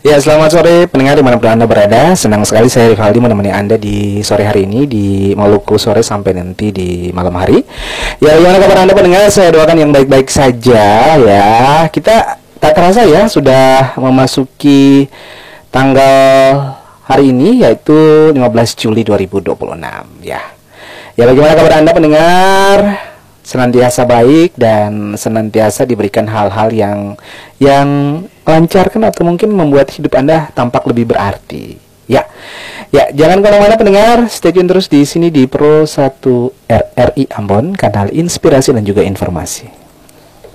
Ya, selamat sore pendengar dimanapun Anda berada. Senang sekali saya Rivaldi menemani Anda di sore hari ini di Maluku sore sampai nanti di malam hari. Ya, gimana kabar Anda pendengar? Saya doakan yang baik-baik saja ya. Kita tak terasa ya sudah memasuki tanggal hari ini yaitu 15 Juli 2026 ya. Ya, bagaimana kabar Anda pendengar? Senantiasa baik dan senantiasa diberikan hal-hal yang lancarkan atau mungkin membuat hidup Anda tampak lebih berarti. Ya. Ya, jangan kemana-mana pendengar, stay tune terus di sini di Pro 1 RRI Ambon, kanal inspirasi dan juga informasi.